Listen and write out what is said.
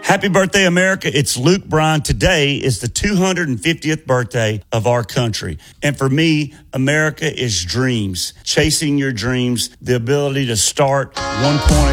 Happy birthday, America. It's Luke Bryan. Today is the 250th birthday of our country. And for me, America is dreams. Chasing your dreams, the ability to start 1 point